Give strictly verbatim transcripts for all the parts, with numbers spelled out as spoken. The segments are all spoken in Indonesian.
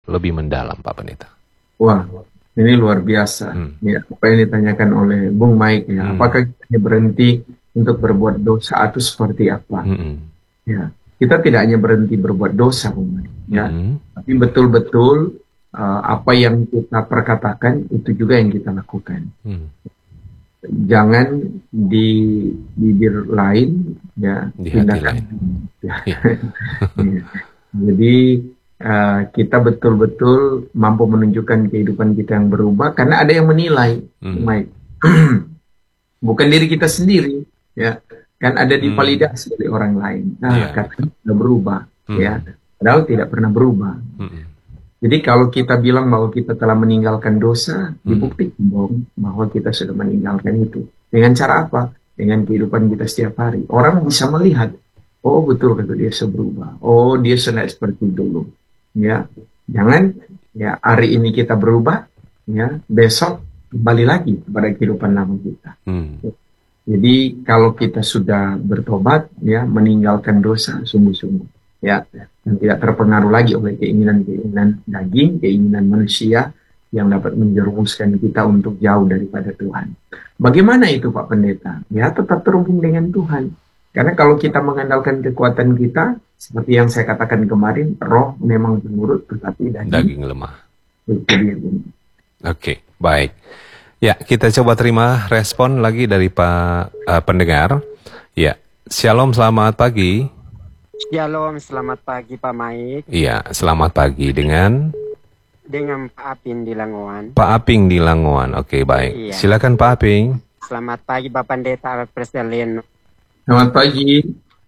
lebih mendalam, Pak Pendeta? Wah, ini luar biasa. Hmm. Ya, apa yang ditanyakan oleh Bung Mike ya, Hmm. apakah kita berhenti untuk berbuat dosa atau seperti apa? Hmm. Ya, kita tidak hanya berhenti berbuat dosa, Bung Mike, ya, Hmm. tapi betul-betul uh, apa yang kita perkatakan itu juga yang kita lakukan. Hmm. Jangan di bibir lain, ya, Di hati tindakan. lain. Ya. Ya. Ya. Jadi uh, kita betul-betul mampu menunjukkan kehidupan kita yang berubah karena ada yang menilai, Hmm. Mike. Bukan diri kita sendiri, ya, kan ada Hmm. divalidasi oleh orang lain. Nah, Ya. katanya sudah berubah, Hmm. ya, padahal tidak pernah berubah. Hmm. Jadi kalau kita bilang bahwa kita telah meninggalkan dosa, Hmm. dibuktikan dong bahwa kita sudah meninggalkan itu. Dengan cara apa? Dengan kehidupan kita setiap hari. Orang bisa melihat, oh betul kata dia sudah berubah. Oh dia sudah seperti dulu. Ya, jangan ya hari ini kita berubah, ya besok kembali lagi kepada kehidupan lama kita. Hmm. Jadi kalau kita sudah bertobat, ya meninggalkan dosa sungguh-sungguh, ya, dan tidak terpengaruh lagi oleh keinginan-keinginan daging, keinginan manusia yang dapat menjerumuskan kita untuk jauh daripada Tuhan. Bagaimana itu Pak Pendeta? Ya tetap terhubung dengan Tuhan. Karena kalau kita mengandalkan kekuatan kita, seperti yang saya katakan kemarin, roh memang penurut, tetapi daging, Daging lemah. itu dia. Oke, baik. Ya, kita coba terima respon lagi dari Pak uh, pendengar. Ya, Shalom, selamat pagi. Shalom, selamat pagi Pak Mike. Iya, selamat pagi dengan Dengan Pak Apin di Langoan. Pak Aping di Langoan. Oke, baik. Iya. Silakan Pak Aping. Selamat pagi Pak Pendeta Presiden. Selamat pagi.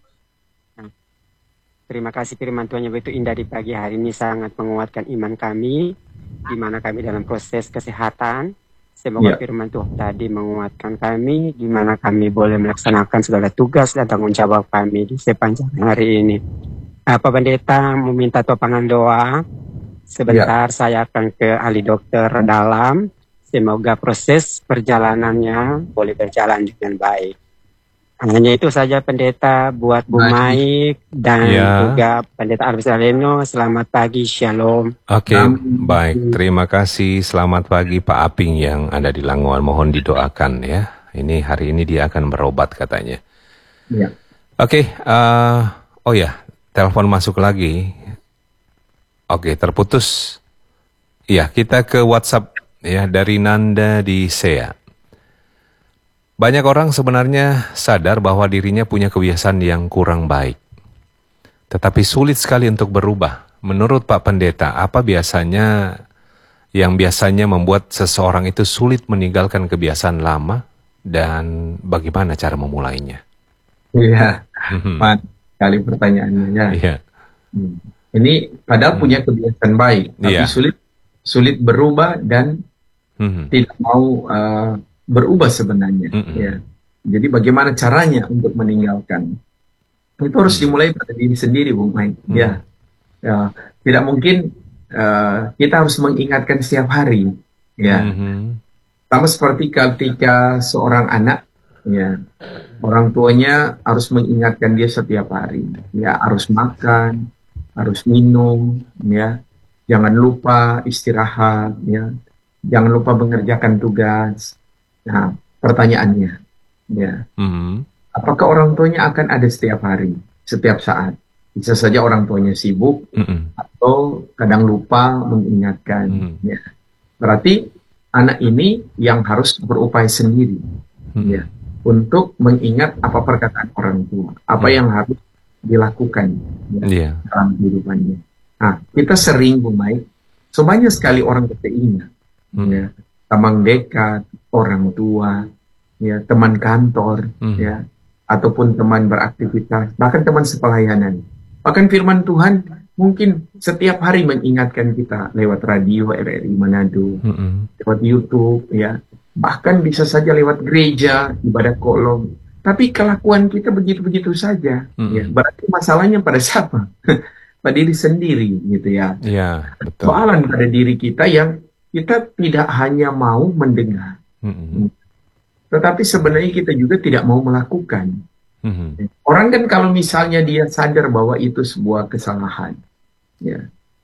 Terima kasih firman Tuhan yang begitu indah di pagi hari ini, sangat menguatkan iman kami, di mana kami dalam proses kesehatan. Semoga Ya. firman Tuhan tadi menguatkan kami, di mana kami boleh melaksanakan segala tugas dan tanggung jawab kami di sepanjang hari ini. Uh, Pak Pendeta meminta topangan doa. Sebentar Ya. saya akan ke ahli dokter dalam. Semoga proses perjalanannya boleh berjalan dengan baik. Hanya itu saja Pendeta buat Bu Baik. Mike dan Ya. juga Pendeta Albert Saleno. Selamat pagi, Shalom. Oke, Amin. baik. Terima kasih. Selamat pagi Pak Aping yang ada di Langoan. Mohon didoakan ya. Ini hari ini dia akan berobat katanya. Ya. Oke, uh, oh ya, telepon masuk lagi. Oke, terputus. Ya, kita ke WhatsApp ya dari Nanda di Sea. Banyak orang sebenarnya sadar bahwa dirinya punya kebiasaan yang kurang baik. Tetapi sulit sekali untuk berubah. Menurut Pak Pendeta, apa biasanya yang biasanya membuat seseorang itu sulit meninggalkan kebiasaan lama dan bagaimana cara memulainya? Iya, Mhm. Pak, kali pertanyaannya ya. Iya. Hmm. Ini padahal Hmm. punya kebiasaan baik, tapi Iya. sulit sulit berubah dan Mhm. tidak mau uh, berubah sebenarnya. Mm-mm. Ya. Jadi bagaimana caranya untuk meninggalkan? Itu harus Hmm. dimulai pada diri sendiri, Bung Mike. Hmm. Ya. Ya, tidak mungkin uh, kita harus mengingatkan setiap hari. Ya. Mhm. Sama seperti ketika seorang anak, ya, orang tuanya harus mengingatkan dia setiap hari. Ya, harus makan, harus minum, ya, jangan lupa istirahat, ya, jangan lupa mengerjakan tugas. Nah, pertanyaannya, ya, Mhm. apakah orang tuanya akan ada setiap hari, setiap saat? Bisa saja orang tuanya sibuk Mhm. atau kadang lupa mengingatkan. Mhm. Ya. Berarti anak ini yang harus berupaya sendiri, Mhm. ya, untuk mengingat apa perkataan orang tua, apa Hmm. yang harus dilakukan, ya, Iya. dalam kehidupannya. Nah, kita sering, Bu Mai, sebanyak sekali orang kita ingat, Hmm. ya, teman dekat, orang tua, ya, teman kantor, Hmm. ya, ataupun teman beraktivitas, bahkan teman sepelayanan. Bahkan firman Tuhan mungkin setiap hari mengingatkan kita lewat radio R R I Manado, Mhm. lewat YouTube, ya, bahkan bisa saja lewat gereja, ibadah kolom. Tapi kelakuan kita begitu-begitu saja. Mm-mm. Ya, berarti masalahnya pada siapa? Pada diri sendiri, gitu ya. Iya, betul. Soalan pada diri kita yang kita tidak hanya mau mendengar, Mhm. tetapi sebenarnya kita juga tidak mau melakukan. Mhm. Orang kan kalau misalnya dia sadar bahwa itu sebuah kesalahan, ya,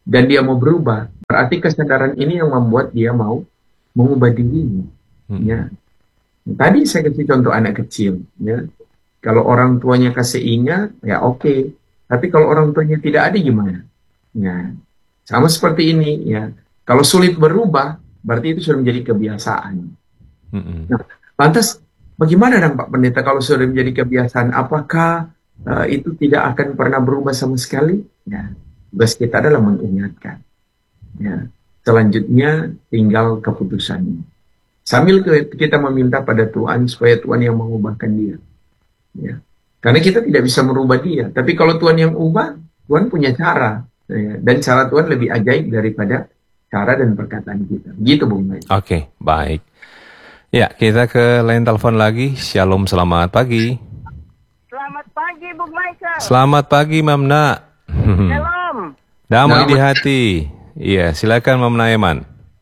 dan dia mau berubah, berarti kesadaran ini yang membuat dia mau mengubah dirinya. Hmm. Ya. Tadi saya kasih contoh anak kecil. Ya. Kalau orang tuanya kasih ingat, ya oke. Okay. Tapi kalau orang tuanya tidak ada gimana? Ya. Sama seperti ini. Ya. Kalau sulit berubah, berarti itu sudah menjadi kebiasaan. Hmm. Nah, lantas bagaimana dong Pak Pendeta kalau sudah menjadi kebiasaan? Apakah uh, itu tidak akan pernah berubah sama sekali? Ya. Tugas kita adalah mengingatkan. Ya. Selanjutnya tinggal keputusannya. Sambil kita meminta pada Tuhan supaya Tuhan yang mengubahkan dia. Ya. Karena kita tidak bisa merubah dia. Tapi kalau Tuhan yang ubah, Tuhan punya cara. Ya. Dan cara Tuhan lebih ajaib daripada cara dan perkataan kita. Gitu Bung Mike. Oke, okay, baik. Ya, kita ke lain telepon lagi. Shalom, selamat pagi. Selamat pagi Bung Michael. Selamat pagi Mamna. Shalom. Damai di hati. Iya, silakan Mamna Eman.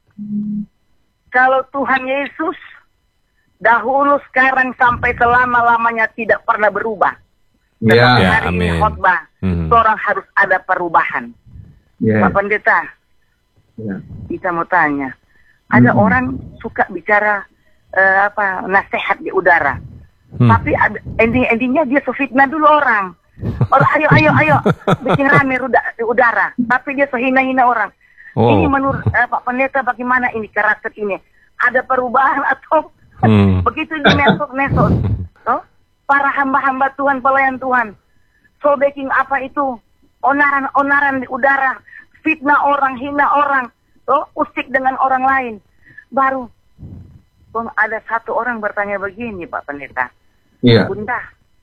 Kalau Tuhan Yesus dahulu, sekarang, sampai selama-lamanya tidak pernah berubah. Ya, ya, hari amin. ini khotbah, hmm. seorang harus ada perubahan. Ya. Pak Pendeta, ya. Kita mau tanya, ada hmm. orang suka bicara uh, apa nasihat di udara, hmm. tapi ending-endingnya dia sefitnah dulu orang. Orang ayo ayo ayo bikin rame di udara, tapi dia sehina-hina orang. Oh. Ini menurut uh, Pak Pendeta bagaimana ini karakter ini? Ada perubahan atau hmm. begitu di mesok-mesok? Oh? Para hamba-hamba Tuhan, pelayan Tuhan, so baking apa itu? Onaran-onaran di udara, fitnah orang, hina orang, oh, usik dengan orang lain. Baru, bang, ada satu orang bertanya begini Pak Pendeta. Iya. Bunda,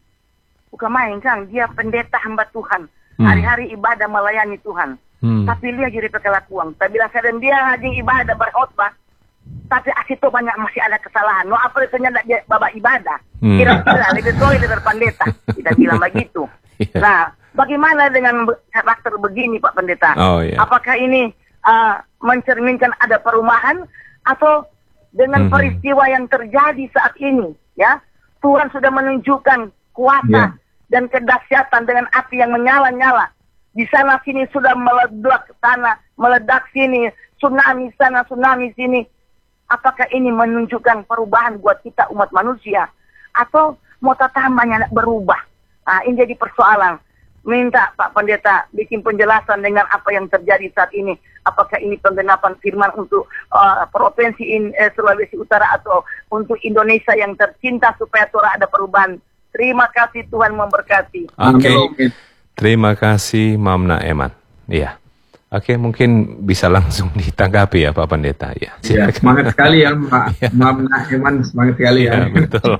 bukan main kan? Dia pendeta hamba Tuhan, hmm. hari-hari ibadah melayani Tuhan. Hmm. Tapi lihat jadi kelakuan. Saya bilang saya dan dia hajing ibadah berkhotbah, tapi asitu banyak masih ada kesalahan. No apa itu nyanda dia babak ibadah. Hmm. Kira-kira lebih solid dari pendeta. Kita bilang begitu. Yeah. Nah, bagaimana dengan karakter begini Pak Pendeta? Oh, yeah. Apakah ini uh, mencerminkan ada perubahan atau dengan hmm. peristiwa yang terjadi saat ini? Ya, Tuhan sudah menunjukkan kuasa yeah. dan kedahsyatan dengan api yang menyala-nyala. Di sana sini sudah meledak sana, meledak sini, tsunami sana, tsunami sini. Apakah ini menunjukkan perubahan buat kita umat manusia? Atau mau tambahnya berubah? Nah, ini jadi persoalan. Minta Pak Pendeta bikin penjelasan dengan apa yang terjadi saat ini. Apakah ini penggenapan firman untuk uh, provinsi in, eh, Sulawesi Utara atau untuk Indonesia yang tercinta supaya Torah ada perubahan. Terima kasih, Tuhan memberkati. Oke. Okay. Terima kasih Mamna Eman. Iya. Oke, mungkin bisa langsung ditanggapi ya Pak Pendeta. Ya, ya semangat sekali ya Mbak ya. Mamna Eman, semangat sekali ya. Ya betul.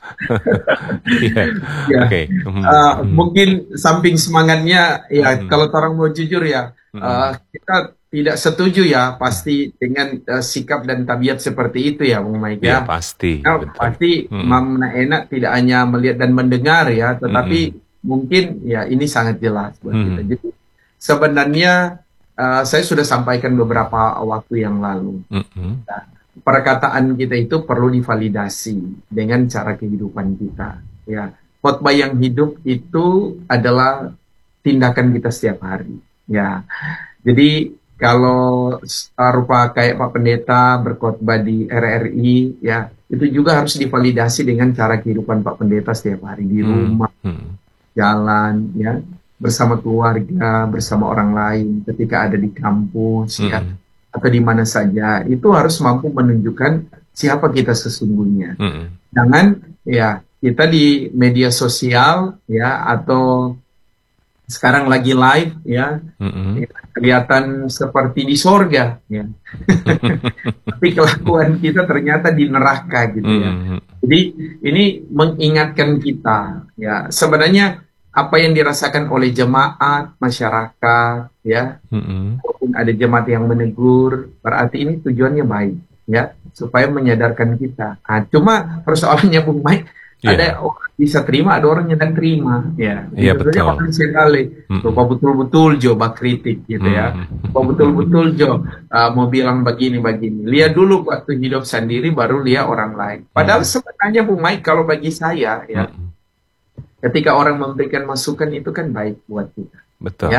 ya. ya. Oke. Hmm. Uh, mungkin samping semangatnya ya hmm. kalau orang mau jujur ya, hmm. uh, kita tidak setuju ya pasti dengan uh, sikap dan tabiat seperti itu ya Bung Mike ya. Ya pasti. Nah, pasti hmm. Mamna Enak tidak hanya melihat dan mendengar ya, tetapi hmm. mungkin ya ini sangat jelas buat hmm. kita. Jadi sebenarnya uh, saya sudah sampaikan beberapa waktu yang lalu. Hmm. Nah, perkataan kita itu perlu divalidasi dengan cara kehidupan kita. Ya, khotbah yang hidup itu adalah tindakan kita setiap hari. Ya, jadi kalau uh, rupa kayak Pak Pendeta berkhotbah di R R I, ya itu juga harus divalidasi dengan cara kehidupan Pak Pendeta setiap hari di rumah. Hmm. Jalan ya bersama keluarga, bersama orang lain, ketika ada di kampus mm-hmm. ya atau di mana saja, itu harus mampu menunjukkan siapa kita sesungguhnya. Mm-hmm. Jangan ya kita di media sosial ya atau sekarang lagi live ya, mm-hmm. ya kelihatan seperti di sorga ya. Tapi kelakuan kita ternyata di neraka gitu ya. Mm-hmm. Jadi ini mengingatkan kita ya sebenarnya apa yang dirasakan oleh jemaat, masyarakat, ya, mm-hmm. walaupun ada jemaat yang menegur, berarti ini tujuannya baik, ya, supaya menyadarkan kita. Nah, cuma persoalannya Bung Mike, yeah. ada orang bisa terima, ada orang yang tidak terima, ya. Iya yeah, betul. Orang sekali, mm-hmm. coba betul-betul coba kritik, gitu ya. Mm-hmm. Coba betul-betul jo uh, mau bilang begini-begini. Lihat dulu waktu hidup sendiri, baru lihat orang lain. Padahal mm-hmm. sebenarnya Bung Mike, kalau bagi saya, ya. Mm-hmm. Ketika orang memberikan masukan itu kan baik buat kita. Betul. Ya.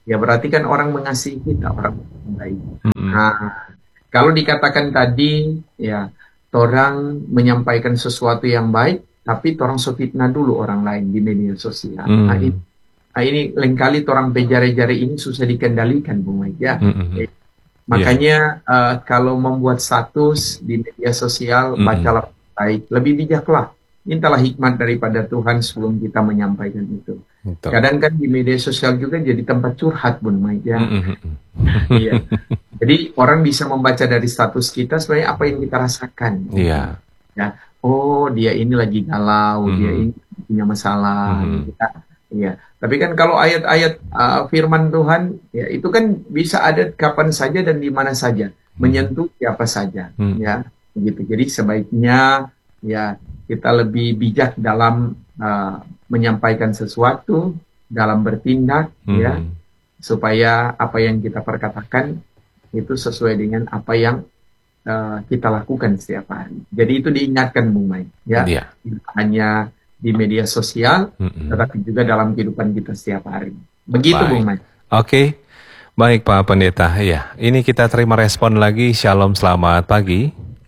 ya berarti kan orang mengasihi kita, orang baik. Mm-mm. Nah, kalau dikatakan tadi, ya, orang menyampaikan sesuatu yang baik, tapi orang so fitnah dulu orang lain di media sosial. Mm. Nah, ini, nah, ini lengkali orang pejare-jare ini susah dikendalikan, Bung Mike, ya. Mm-mm. Eh, makanya uh, kalau membuat status di media sosial, Mm-mm. bacalah baik, lebih bijaklah. Mintalah hikmat daripada Tuhan sebelum kita menyampaikan itu. Betul. Kadang kan di media sosial juga jadi tempat curhat, Bun Mike, ya. Mm-mm. Iya. Jadi orang bisa membaca dari status kita sebenarnya apa yang kita rasakan. Iya. Ya. Oh, dia ini lagi galau, Mm-hmm. dia ini punya masalah. Mm-hmm. Kita, iya. Tapi kan kalau ayat-ayat uh, firman Tuhan, ya itu kan bisa ada kapan saja dan di mana saja, menyentuh siapa saja, Mm. ya. Begitu. Jadi sebaiknya ya kita lebih bijak dalam uh, menyampaikan sesuatu, dalam bertindak, Mm. ya, supaya apa yang kita perkatakan itu sesuai dengan apa yang uh, kita lakukan setiap hari. Jadi itu diingatkan, Bung Mai, ya, Iya. tidak hanya di media sosial, Mm-mm. tetapi juga dalam kehidupan kita setiap hari. Begitu, Baik. Bung Mai. Oke, baik Pak Pendeta. Ya, ini kita terima respon lagi. Shalom, selamat pagi.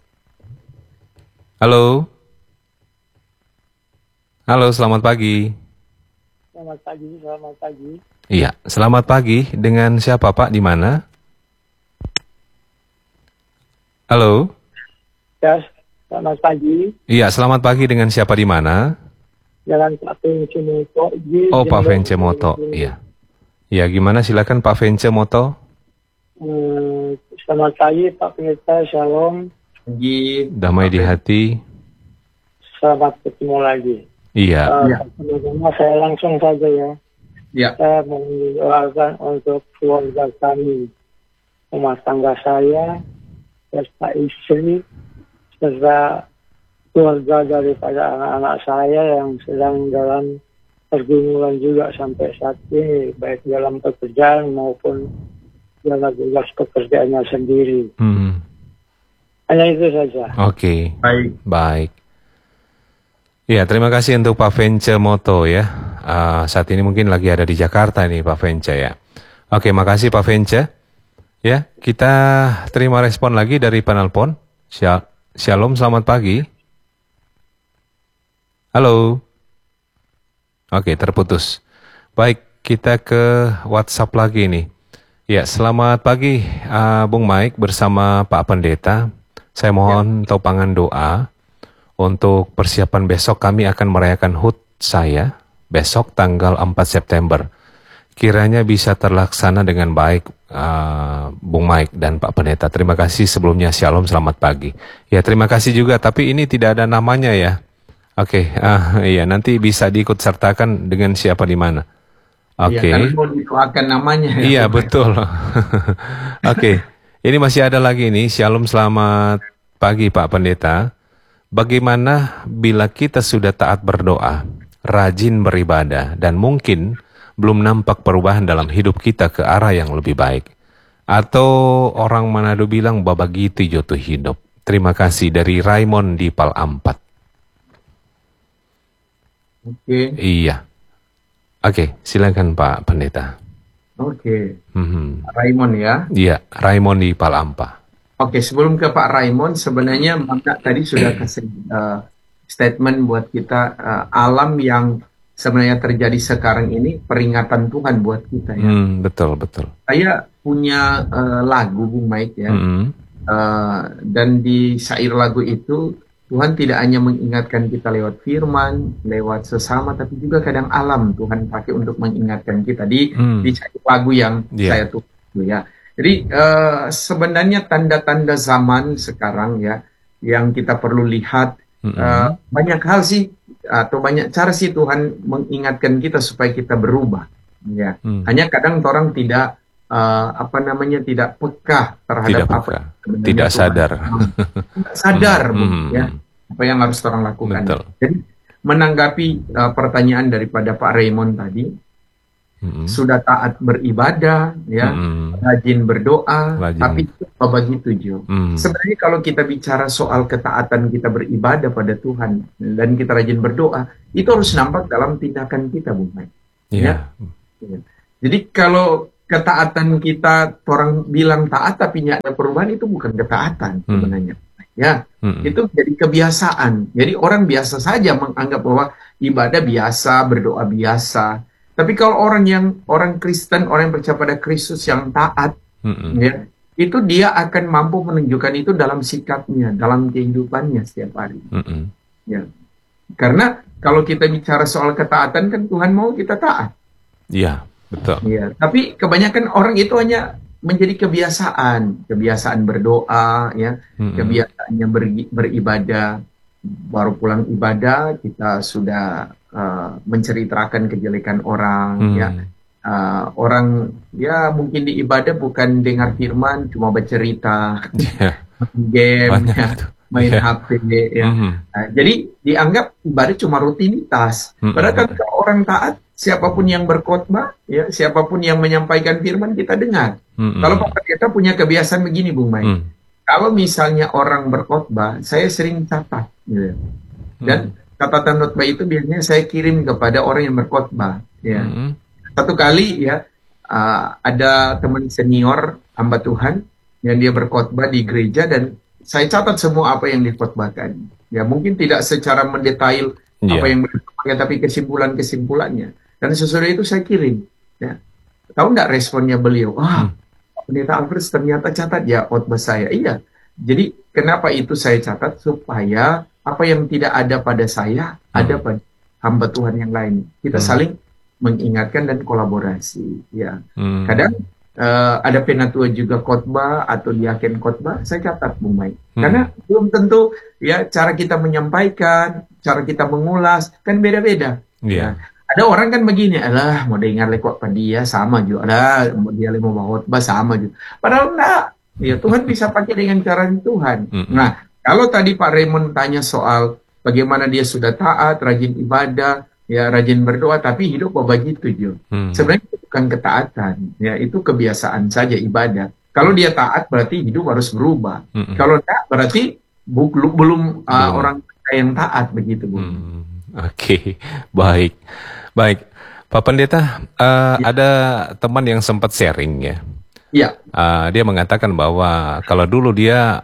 Halo. Halo, selamat pagi. Selamat pagi, selamat pagi. Iya, selamat pagi. Dengan siapa Pak? Di mana? Halo. Ya, selamat pagi. Iya, selamat pagi. Dengan siapa di mana? Jalan Pak Vence Moto. Oh, Pak Vence Moto. Iya. Iya, gimana? Silakan Pak Vence Moto. Hmm, selamat pagi Pak Pendeta, shalom. Pagi. Damai di hati. Selamat ketemu lagi. Iya. Uh, Ya. Pertama saya langsung saja ya. Ya. Saya mendoakan untuk keluarga kami, rumah tangga saya, serta istri, serta keluarga daripada anak-anak saya yang sedang dalam pergumulan juga sampai saat ini, baik dalam pekerjaan maupun dalam tugas pekerjaannya sendiri. Hmm. Hanya itu saja. Oke. Baik. Baik. Ya, terima kasih untuk Pak Vence Moto ya. Uh, saat ini mungkin lagi ada di Jakarta nih Pak Vence ya. Oke, makasih Pak Vence. Ya, kita terima respon lagi dari penelpon. Sya- Shalom, selamat pagi. Halo. Oke, terputus. Baik, kita ke WhatsApp lagi nih. Ya, selamat pagi uh, Bung Mike bersama Pak Pendeta. Saya mohon topangan doa untuk persiapan besok. Kami akan merayakan H U T saya besok tanggal empat September. Kiranya bisa terlaksana dengan baik, uh, Bung Mike dan Pak Pendeta. Terima kasih sebelumnya. Shalom, selamat pagi. Ya, terima kasih juga, tapi ini tidak ada namanya ya. Oke, uh, iya nanti bisa diikut sertakan dengan siapa di mana. Oke. Ya, karena mau dikeluarkan namanya. Ya, Iya, Bung Mai. betul. Oke, ini masih ada lagi nih. Shalom, selamat pagi Pak Pendeta. Bagaimana bila kita sudah taat berdoa, rajin beribadah, dan mungkin belum nampak perubahan dalam hidup kita ke arah yang lebih baik? Atau orang Manado bilang babagiti joto hidup. Terima kasih dari Raymond di Pal Ampat. Oke. Iya. Oke, silakan Pak Pendeta. Oke. Mhm. Raymond ya. Iya, Raymond di Pal Ampat. Oke, sebelum ke Pak Raymond, sebenarnya Bapak tadi sudah kasih uh, statement buat kita, uh, alam yang sebenarnya terjadi sekarang ini peringatan Tuhan buat kita ya. Hmm, betul, betul. Saya punya uh, lagu, Bung Mike ya, Mhm. uh, dan di syair lagu itu Tuhan tidak hanya mengingatkan kita lewat firman, lewat sesama, tapi juga kadang alam Tuhan pakai untuk mengingatkan kita di Hmm. di syair lagu yang Yeah. saya tulis ya. Jadi uh, sebenarnya tanda-tanda zaman sekarang ya yang kita perlu lihat, Mhm. uh, banyak hal sih atau banyak cara sih Tuhan mengingatkan kita supaya kita berubah ya. Hmm. Hanya kadang orang tidak uh, apa namanya tidak peka terhadap Tidak apa peka. yang sebenarnya Tidak Tuhan- sadar. Tidak sadar Hmm. Bung, Hmm. ya apa yang harus orang lakukan. Betul. Jadi menanggapi uh, pertanyaan daripada Pak Raymond tadi, Mhm. sudah taat beribadah ya, Mhm. rajin berdoa, Rajin. tapi itu apa begitu Jo? Mhm. Sebenarnya kalau kita bicara soal ketaatan kita beribadah pada Tuhan dan kita rajin berdoa, itu harus nampak dalam tindakan kita, Bung Mai. Iya. Ya. Jadi kalau ketaatan kita, orang bilang taat tapi nggak ada perubahan, itu bukan ketaatan sebenarnya. Hmm. Ya, hmm. itu jadi kebiasaan. Jadi orang biasa saja menganggap bahwa ibadah biasa, berdoa biasa. Tapi kalau orang yang orang Kristen, orang yang percaya pada Kristus yang taat, hmm. ya, itu dia akan mampu menunjukkan itu dalam sikapnya, dalam kehidupannya setiap hari. Hmm. Ya, karena kalau kita bicara soal ketaatan kan Tuhan mau kita taat. Iya, betul. Iya, tapi kebanyakan orang itu hanya menjadi kebiasaan, kebiasaan berdoa, ya, hmm. kebiasaannya ber, beribadah. Baru pulang ibadah kita sudah uh, menceritakan kejelekan orang, hmm. ya. Uh, orang ya mungkin di ibadah bukan dengar firman, cuma bercerita, yeah. game, ya, main yeah. H P, ya. Mm-hmm. Nah, jadi dianggap ibadah cuma rutinitas. Mm-hmm. Padahal kan orang taat, siapapun yang berkhotbah, ya, siapapun yang menyampaikan firman kita dengar. Mm-hmm. Kalau Pak Pendeta punya kebiasaan begini, Bung Mai. Mm. Kalau misalnya orang berkhotbah, saya sering catat, gitu. Dan mm. catatan khotbah itu biasanya saya kirim kepada orang yang berkhotbah. Ya. Mm. Satu kali ya uh, ada teman senior hamba Tuhan yang dia berkhotbah di gereja dan saya catat semua apa yang dikhotbahkan. Ya mungkin tidak secara mendetail yeah. apa yang berkhotbahkan, tapi kesimpulan-kesimpulannya. Dan sesudah itu saya kirim. Ya. Tahu nggak responnya beliau? Wah, hmm. Pendeta Alfred ternyata catat ya khotbah saya. Iya. Jadi kenapa itu saya catat? Supaya apa yang tidak ada pada saya, hmm. ada pada hamba Tuhan yang lain. Kita hmm. saling mengingatkan dan kolaborasi. Ya. Hmm. Kadang uh, ada penatua juga khotbah atau diaken khotbah, saya catat, Bung Mai. Hmm. Karena belum tentu ya cara kita menyampaikan, cara kita mengulas kan beda-beda. Yeah. Ya. Ada orang kan begini, alah mau dengar lekok pada dia sama juga, ada dia mau bawa khotbah sama juga. Padahal enggak, ya Tuhan bisa pakai dengan cara Tuhan. Mm-hmm. Nah, kalau tadi Pak Raymond tanya soal bagaimana dia sudah taat, rajin ibadah, ya rajin berdoa, tapi hidup begitu juga. Mm-hmm. Sebenarnya itu bukan ketaatan, ya itu kebiasaan saja ibadah. Kalau dia taat berarti hidup harus berubah. Mm-hmm. Kalau enggak berarti bu- belum uh, orang yang taat begitu, Bu. Mm-hmm. Oke, okay. baik. Baik, Pak Pendeta, uh, ya. Ada teman yang sempat sharing ya. Iya. Uh, dia mengatakan bahwa kalau dulu dia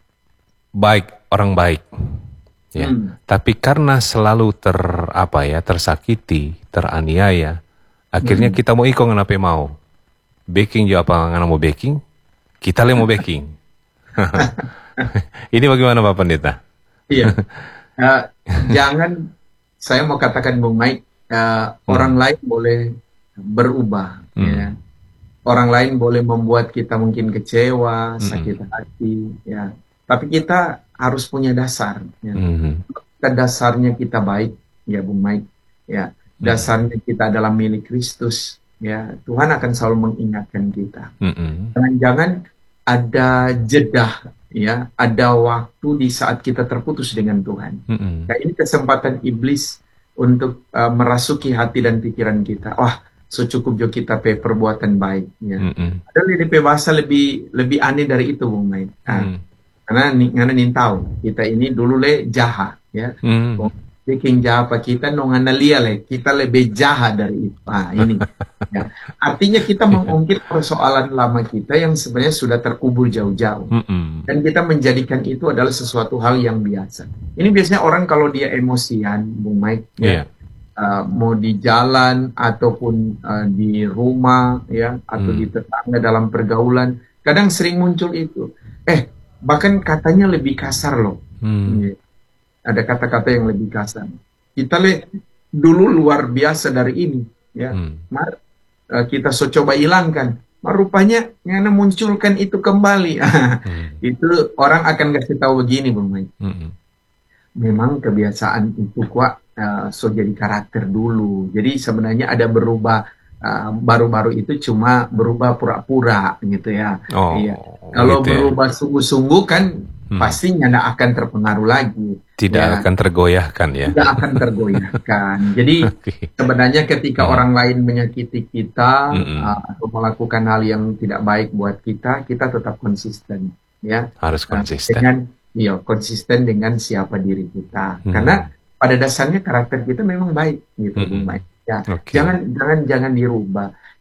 baik, orang baik, ya. Hmm. Tapi karena selalu ter apa ya tersakiti, teraniaya, akhirnya hmm. kita mau ikut nganape mau. Baking juga apa ngana mau baking, kita le mau baking. Ini bagaimana Pak Pendeta? Iya. Uh, jangan, saya mau katakan Bung Mike. Uh, hmm. Orang lain boleh berubah, hmm. ya. Orang lain boleh membuat kita mungkin kecewa, hmm. sakit hati, ya. Tapi kita harus punya dasar, ya. Hmm. Dasarnya kita baik, ya Bung Mike, ya. Dasarnya kita adalah milik Kristus, ya. Tuhan akan selalu mengingatkan kita. Hmm. Jangan-jangan ada jedah, ya. Ada waktu di saat kita terputus dengan Tuhan. Hmm. Nah, ini kesempatan iblis untuk uh, merasuki hati dan pikiran kita. Wah, secukup jo kita pe perbuatan baik. Ya. Mm-hmm. Ada di pe bahasa lebih lebih aneh dari itu, Bung Mai. Nah, mm. Karena ngana nin tahu kita ini dulu le jahat, ya. Mm. Bikin jahat kita nongana lia le, kita lebih jahat dari itu. Ah, ini. Ya. Artinya kita mengungkit persoalan lama kita yang sebenarnya sudah terkubur jauh-jauh. Mm-hmm. Dan kita menjadikan itu adalah sesuatu hal yang biasa. Ini biasanya orang kalau dia emosian, Bung Mike, yeah. ya, uh, mau di jalan ataupun uh, di rumah, ya, atau mm. di tetangga dalam pergaulan, kadang sering muncul itu. Eh, bahkan katanya lebih kasar loh. Mm. Ya. Ada kata-kata yang lebih kasar. Kita le dulu luar biasa dari ini, ya. Mm. Mar kita so coba hilangkan, rupanya ngana munculkan itu kembali. hmm. Itu orang akan kasih tahu begini, Bung Mike. Hmm. Memang kebiasaan itu kuat uh, so jadi karakter dulu. Jadi sebenarnya ada berubah, uh, baru-baru itu cuma berubah pura-pura gitu ya. Oh, iya. Kalau gitu berubah ya. Sungguh-sungguh kan hmm. pasti nyana akan terpengaruh lagi. Tidak ya. akan tergoyahkan ya. Tidak akan tergoyahkan. Jadi okay. sebenarnya ketika hmm. orang lain menyakiti kita hmm. uh, atau melakukan hal yang tidak baik buat kita, kita tetap konsisten, ya. Harus konsisten. Uh, dengan, iya, konsisten dengan siapa diri kita. Hmm. Karena pada dasarnya karakter kita memang baik, gitu, hmm. Bung Mike. Ya, okay. jangan jangan jangan dirubah.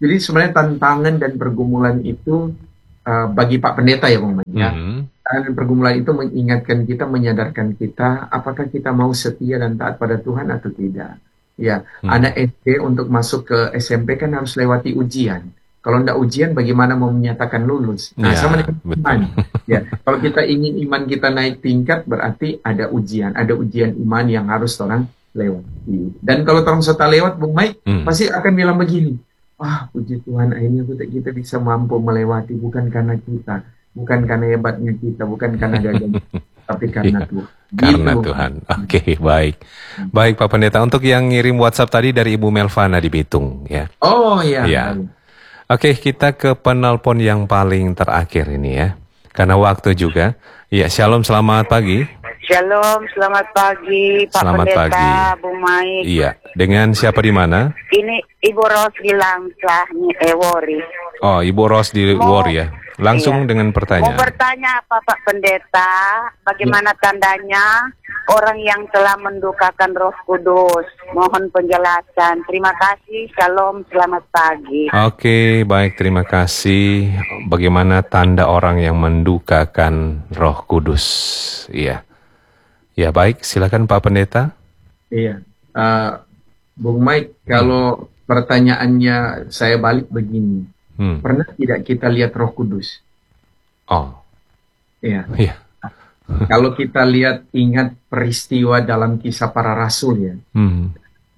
Jadi sebenarnya tantangan dan pergumulan itu uh, bagi Pak Pendeta ya Bung Mike, ya. Mm-hmm. Tantangan dan pergumulan itu mengingatkan kita, menyadarkan kita apakah kita mau setia dan taat pada Tuhan atau tidak. Ya, hmm. anak S D untuk masuk ke S M P kan harus lewati ujian. Kalau tidak ujian, bagaimana mau menyatakan lulus? Nah, ya, sama dengan iman. Ya, kalau kita ingin iman kita naik tingkat, berarti ada ujian, ada ujian iman yang harus orang lewati. Dan kalau orang serta lewat, Bung Mike, hmm. pasti akan bilang begini. Wah, puji Tuhan, akhirnya kita bisa mampu melewati, bukan karena kita, bukan karena hebatnya kita, bukan karena gagahnya, tapi karena ya, Tuhan. Karena gitu, Tuhan. Oke, okay, baik. Baik Pak Pendeta, untuk yang ngirim WhatsApp tadi dari Ibu Melvana di Bitung, ya. Oh iya. Ya. Oke, okay, kita ke penelpon yang paling terakhir ini ya, karena waktu juga. Ya, shalom, selamat pagi. Shalom, selamat pagi Pak Selamat Pendeta, pagi. Bung Maik. Iya, dengan siapa di mana? Ini Ibu Ros di Langsa, eh, Wori. Oh, Ibu Ros di Mau, Wori ya. Langsung iya. dengan pertanyaan. Mau bertanya apa Pak Pendeta, bagaimana tandanya orang yang telah mendukakan Roh Kudus? Mohon penjelasan. Terima kasih, shalom, selamat pagi. Oke, baik, terima kasih. Bagaimana tanda orang yang mendukakan Roh Kudus? Iya. Ya baik, silakan Pak Pendeta. Iya, uh, Bung Mike, kalau hmm. pertanyaannya saya balik begini, hmm. pernah tidak kita lihat Roh Kudus? Oh, iya. Iya. Kalau kita lihat, ingat peristiwa dalam Kisah Para Rasul ya, hmm.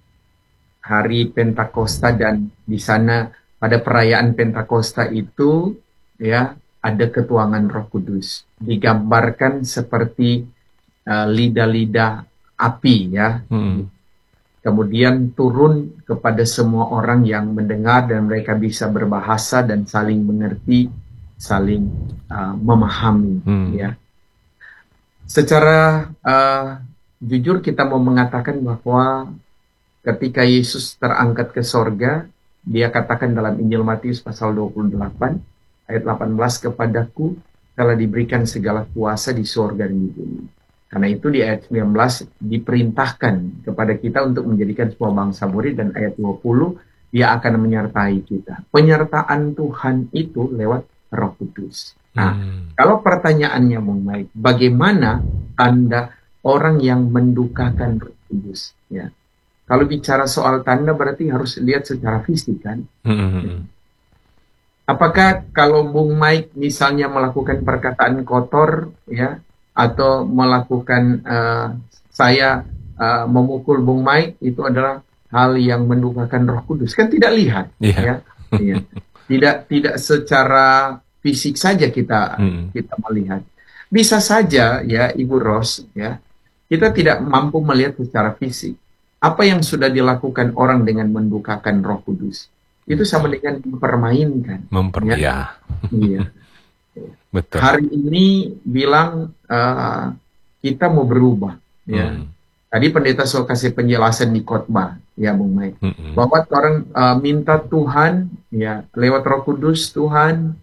hari Pentakosta, dan di sana pada perayaan Pentakosta itu ya ada ketuangan Roh Kudus, digambarkan seperti Uh, lidah-lidah api ya, hmm. kemudian turun kepada semua orang yang mendengar dan mereka bisa berbahasa dan saling mengerti, saling uh, memahami hmm. ya. Secara uh, jujur kita mau mengatakan bahwa ketika Yesus terangkat ke sorga, dia katakan dalam Injil Matius pasal dua puluh delapan ayat delapan belas, kepadaku telah diberikan segala kuasa di sorga dan di bumi. Karena itu di ayat sembilan belas diperintahkan kepada kita untuk menjadikan sebuah bangsa murid, dan ayat dua puluh dia akan menyertai kita. Penyertaan Tuhan itu lewat Roh Kudus. Nah, hmm. kalau pertanyaannya Bung Mike, bagaimana tanda orang yang mendukakan Roh Kudus? Ya, kalau bicara soal tanda berarti harus lihat secara fisik kan. Hmm. Apakah kalau Bung Mike misalnya melakukan perkataan kotor, ya, atau melakukan uh, saya uh, memukul Bung Mike, itu adalah hal yang mendukakan Roh Kudus? Kan tidak lihat, yeah. ya, ya. tidak tidak secara fisik saja kita hmm. kita melihat. Bisa saja ya Ibu Ros, ya, kita tidak mampu melihat secara fisik. Apa yang sudah dilakukan orang dengan mendukakan Roh Kudus itu sama dengan mempermainkan. Memper ya. ya. Iya. Betul. Hari ini bilang uh, kita mau berubah, ya. Hmm. Tadi pendeta so kasih penjelasan di khotbah, ya Bung Mike, hmm. bahwa orang uh, minta Tuhan, ya, lewat Roh Kudus, Tuhan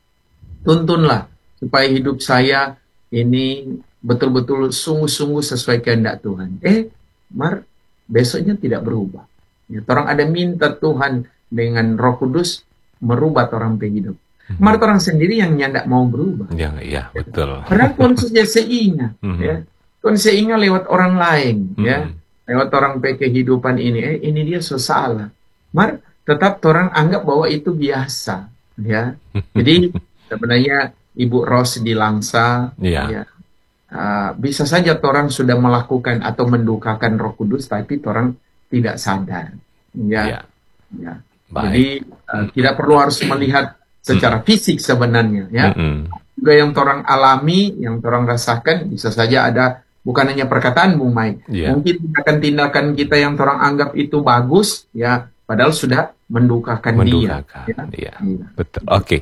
tuntunlah supaya hidup saya ini betul-betul sungguh-sungguh sesuai kehendak Tuhan. Eh, mar besoknya tidak berubah. Ya, orang ada minta Tuhan dengan Roh Kudus merubah orang hidup. Mm-hmm. Malah orang sendiri yang nyandak mau berubah. Ya, iya, betul. Padahal konsepnya seingat, mm-hmm. ya. Konsepnya lewat orang lain, mm-hmm. ya. Lewat orang pe kehidupan ini, eh ini dia so salah. Mar tetap orang anggap bahwa itu biasa, ya. Jadi sebenarnya Ibu Ros di Langsa, yeah. ya. Uh, bisa saja orang sudah melakukan atau mendukakan Roh Kudus, tapi orang tidak sadar, ya. Yeah. Ya. Jadi uh, tidak perlu harus melihat secara hmm. fisik sebenarnya, ya. Hmm. Juga yang orang alami, yang orang rasakan, bisa saja ada bukan hanya perkataan Bung Mike, yeah. mungkin tindakan-tindakan kita yang orang anggap itu bagus, ya, padahal sudah mendukakan, mendukakan dia. Ya. Ya. Betul. Oke. Okay.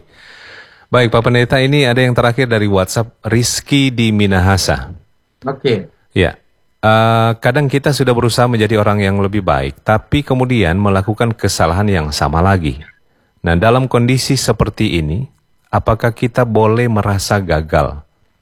Baik, Pak Pendeta, ini ada yang terakhir dari WhatsApp, Rizky di Minahasa. Oke. Okay. Ya. Uh, kadang kita sudah berusaha menjadi orang yang lebih baik, tapi kemudian melakukan kesalahan yang sama lagi. Nah, dalam kondisi seperti ini, apakah kita boleh merasa gagal?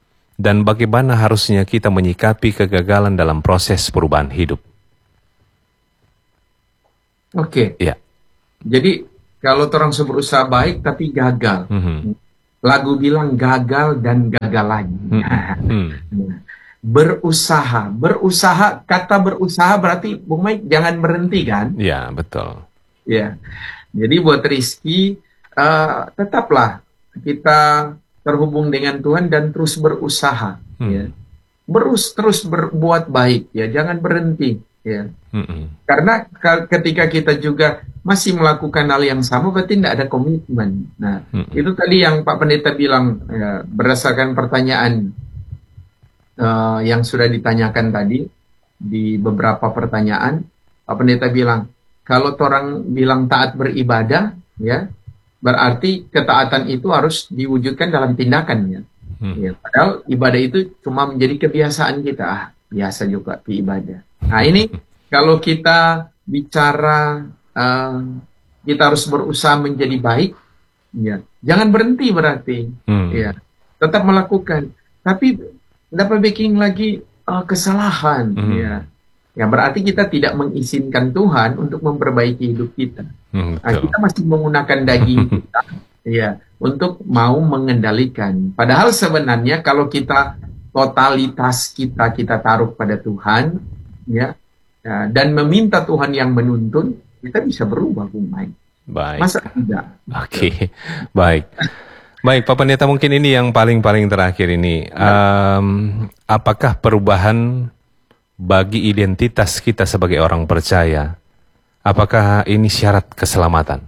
Dan bagaimana harusnya kita menyikapi kegagalan dalam proses perubahan hidup? Oke. Ya. Jadi, kalau orang berusaha baik tapi gagal. Mm-hmm. Lagu bilang gagal dan gagal lagi. Mm-hmm. Berusaha, berusaha, kata berusaha berarti Bung Mike jangan berhenti kan? Ya, betul. Ya, jadi buat Rizky, uh, tetaplah kita terhubung dengan Tuhan dan terus berusaha. Hmm. Ya. Berus terus berbuat baik, ya, jangan berhenti. Ya. Mm-mm. Karena ketika kita juga masih melakukan hal yang sama, berarti tidak ada komitmen. Nah, Mm-mm. itu tadi yang Pak Pendeta bilang, ya, berdasarkan pertanyaan uh, yang sudah ditanyakan tadi di beberapa pertanyaan, Pak Pendeta bilang, kalau orang bilang taat beribadah, ya, berarti ketaatan itu harus diwujudkan dalam tindakannya. Hmm. Ya, padahal ibadah itu cuma menjadi kebiasaan kita. Ah, biasa juga ibadah. Nah ini kalau kita bicara uh, kita harus berusaha menjadi baik, ya, jangan berhenti berarti, hmm. ya, tetap melakukan. Tapi dapat backing lagi uh, kesalahan, hmm. ya. Ya berarti kita tidak mengizinkan Tuhan untuk memperbaiki hidup kita. Hmm, nah, kita masih menggunakan daging kita, ya, untuk mau mengendalikan. Padahal sebenarnya kalau kita totalitas kita kita taruh pada Tuhan, ya, ya dan meminta Tuhan yang menuntun, kita bisa berubah, Bung Mike. Baik. Masa tidak? Oke, okay. Baik. Baik, Pak Pendeta, mungkin ini yang paling-paling terakhir ini. Um, apakah perubahan bagi identitas kita sebagai orang percaya, apakah ini syarat keselamatan?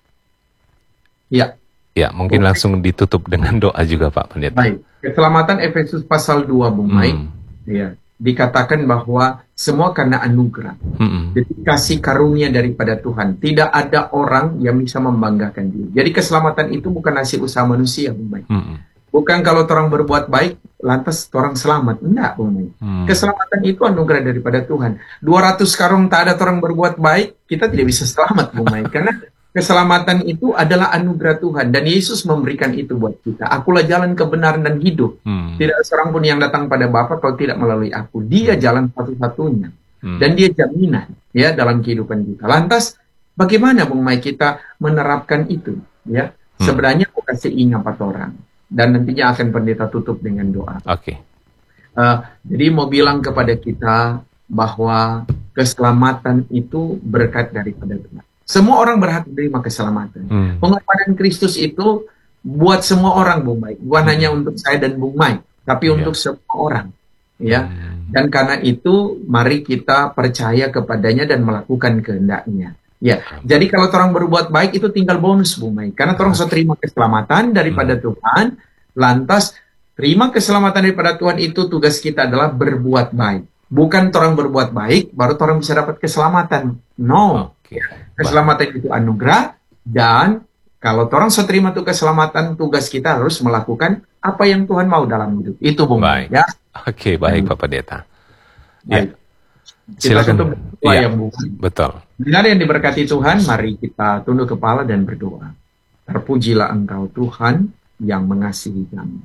Ya. Ya, mungkin Bung langsung Mike. Ditutup dengan doa juga, Pak Pendeta. Baik, keselamatan Efesus pasal dua, Bung Mike. Hmm. Ya, dikatakan bahwa semua karena anugerah. Hmm. Jadi kasih karunia daripada Tuhan. Tidak ada orang yang bisa membanggakan diri. Jadi keselamatan itu bukan hasil usaha manusia, Bung Mike. Hmm. Bukan kalau orang berbuat baik, lantas orang selamat. Enggak, Bung Mike. Hmm. Keselamatan itu anugerah daripada Tuhan. dua ratus karung tak ada orang berbuat baik, kita tidak bisa selamat, Bung Mike. Karena keselamatan itu adalah anugerah Tuhan. Dan Yesus memberikan itu buat kita. Akulah jalan kebenaran dan hidup. Hmm. Tidak seorang pun yang datang pada Bapa kalau tidak melalui aku. Dia jalan satu-satunya. Hmm. Dan dia jaminan, ya, dalam kehidupan kita. Lantas, bagaimana, Bung Mike, kita menerapkan itu? Ya, hmm. Sebenarnya aku kasih ingat empat orang. Dan nantinya akan pendeta tutup dengan doa. Oke. Okay. Uh, jadi mau bilang kepada kita bahwa keselamatan itu berkat daripada Tuhan. Semua orang berhak menerima keselamatan. Hmm. Pengorbanan Kristus itu buat semua orang, Bung Mike. Bukan hmm. hanya untuk saya dan Bung Mike, tapi yeah. untuk semua orang. Ya. Hmm. Dan karena itu, mari kita percaya kepadanya dan melakukan kehendaknya. Ya, jadi kalau orang berbuat baik itu tinggal bonus, Bung Mike. Karena orang sudah terima keselamatan daripada hmm. Tuhan, lantas terima keselamatan daripada Tuhan itu tugas kita adalah berbuat baik. Bukan orang berbuat baik, baru orang bisa dapat keselamatan. No, okay. Keselamatan itu anugerah, dan kalau orang sudah terima tuh keselamatan, tugas kita harus melakukan apa yang Tuhan mau dalam hidup. Itu, Bung Mike. Ya? Oke, okay, baik, hmm. Pak Pendeta. Ya. Silakan. Ya, yang betul. Dengar yang diberkati Tuhan, mari kita tunduk kepala dan berdoa. Terpujilah Engkau Tuhan yang mengasihi kami.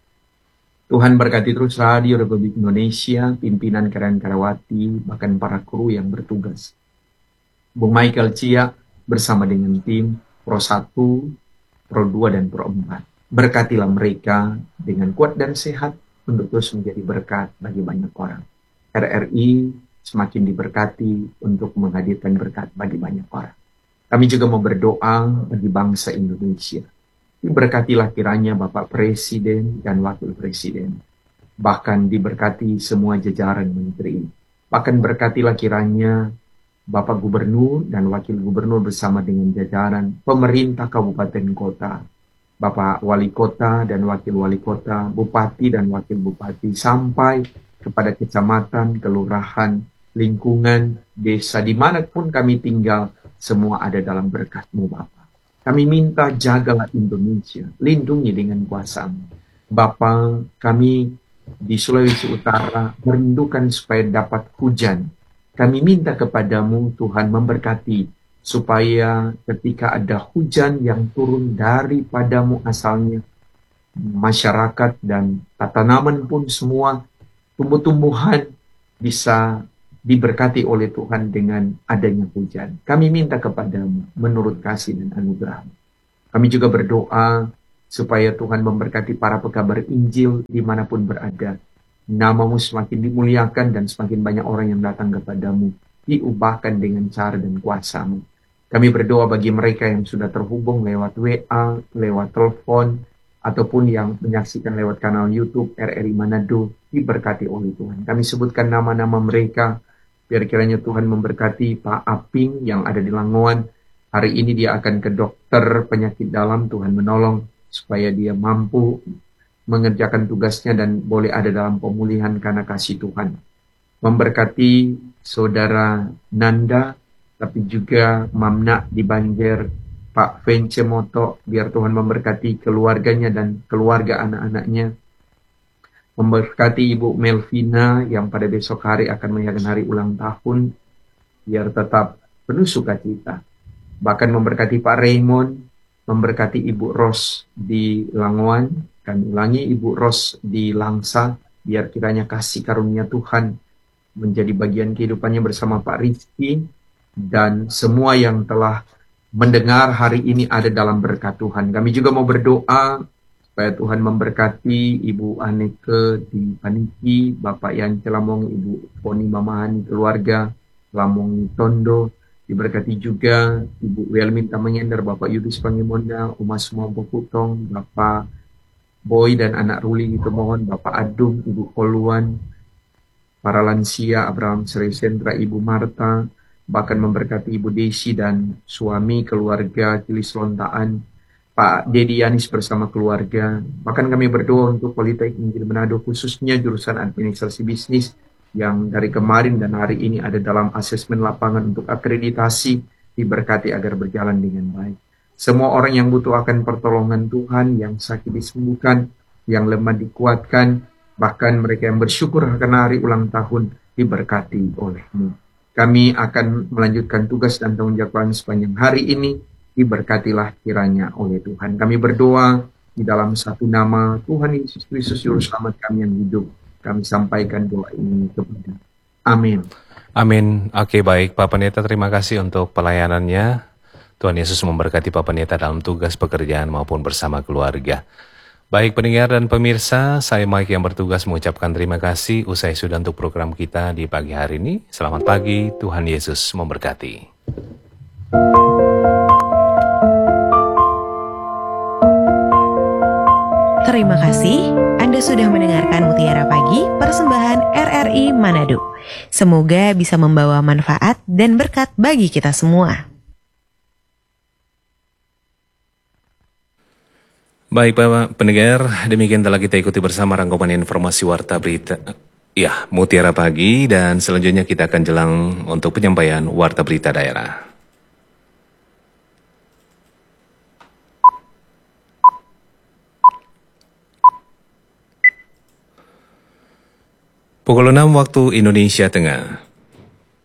Tuhan berkati terus Radio Republik Indonesia, pimpinan Karen Karawati, bahkan para kru yang bertugas. Bung Michael Cia bersama dengan tim Pro satu, Pro dua, dan Pro empat. Berkatilah mereka dengan kuat dan sehat untuk terus menjadi berkat bagi banyak orang. R R I semakin diberkati untuk menghadirkan berkat bagi banyak orang. Kami juga mau berdoa bagi bangsa Indonesia. Diberkatilah kiranya Bapak Presiden dan Wakil Presiden. Bahkan diberkati semua jajaran menteri. Bahkan berkatilah kiranya Bapak Gubernur dan Wakil Gubernur bersama dengan jajaran pemerintah kabupaten kota. Bapak Wali Kota dan Wakil Wali Kota, Bupati dan Wakil Bupati, sampai kepada kecamatan, kelurahan, lingkungan, desa, dimanapun kami tinggal, semua ada dalam berkat-Mu, Bapa. Kami minta jagalah Indonesia, lindungi dengan kuasa-Mu. Bapa, kami di Sulawesi Utara merindukan supaya dapat hujan. Kami minta kepadamu, Tuhan, memberkati, supaya ketika ada hujan yang turun daripadamu asalnya, masyarakat dan tanaman pun semua, tumbuh-tumbuhan bisa diberkati oleh Tuhan dengan adanya hujan. Kami minta kepadamu menurut kasih dan anugerah. Kami juga berdoa supaya Tuhan memberkati para pekabar Injil dimanapun berada. Namamu semakin dimuliakan dan semakin banyak orang yang datang kepadamu, diubahkan dengan cara dan kuasa-Mu. Kami berdoa bagi mereka yang sudah terhubung lewat W A, lewat telepon, ataupun yang menyaksikan lewat kanal YouTube R R I Manado, diberkati oleh Tuhan. Kami sebutkan nama-nama mereka, biar kiranya Tuhan memberkati Pak Aping yang ada di Langoan. Hari ini dia akan ke dokter penyakit dalam, Tuhan menolong supaya dia mampu mengerjakan tugasnya dan boleh ada dalam pemulihan karena kasih Tuhan. Memberkati saudara Nanda, tapi juga Mamna di Banjar, Pak Vence Moto, biar Tuhan memberkati keluarganya dan keluarga anak-anaknya. Memberkati Ibu Melvina yang pada besok hari akan merayakan hari ulang tahun, biar tetap penuh sukacita. Bahkan memberkati Pak Raymond, memberkati Ibu Ros di Langoan, kami ulangi Ibu Ros di Langsa, biar kiranya kasih karunia Tuhan menjadi bagian kehidupannya bersama Pak Rizky, dan semua yang telah mendengar hari ini ada dalam berkat Tuhan. Kami juga mau berdoa supaya Tuhan memberkati Ibu Aneke di Paniki, Bapak Yan Celamong, Ibu Poni Mamahani keluarga, Lamong Tondo, diberkati juga Ibu Welminta Mengender, Bapak Yudis Pangimonda, Umas Mompo Putong, Bapak Boy dan anak Ruli itu mohon, Bapak Adung, Ibu Poluan, para lansia, Abraham Sresendra, Ibu Marta, bahkan memberkati Ibu Desi dan suami, keluarga Cilis Lontaan, Pak Dedi Yanis bersama keluarga. Bahkan kami berdoa untuk Politeknik Injil Manado, khususnya jurusan administrasi bisnis, yang dari kemarin dan hari ini ada dalam asesmen lapangan untuk akreditasi, diberkati agar berjalan dengan baik. Semua orang yang butuh akan pertolongan Tuhan, yang sakit disembuhkan, yang lemah dikuatkan, bahkan mereka yang bersyukur akan hari ulang tahun diberkati oleh-Mu. Kami akan melanjutkan tugas dan tanggung jawab kami sepanjang hari ini, diberkatilah kiranya oleh Tuhan. Kami berdoa di dalam satu nama Tuhan Yesus Kristus Juru Selamat kami yang hidup. Kami sampaikan doa ini kepada. Amin. Amin. Oke, baik. Pak Pendeta, terima kasih untuk pelayanannya. Tuhan Yesus memberkati Pak Pendeta dalam tugas pekerjaan maupun bersama keluarga. Baik pendengar dan pemirsa, saya Mike yang bertugas mengucapkan terima kasih. Usai sudah untuk program kita di pagi hari ini. Selamat pagi, Tuhan Yesus memberkati. Terima kasih, Anda sudah mendengarkan Mutiara Pagi, persembahan R R I Manado. Semoga bisa membawa manfaat dan berkat bagi kita semua. Baik Bapak pendengar, demikian telah kita ikuti bersama rangkuman informasi Warta Berita, ya Mutiara Pagi, dan selanjutnya kita akan jelang untuk penyampaian Warta Berita Daerah. Pukul enam waktu Indonesia Tengah.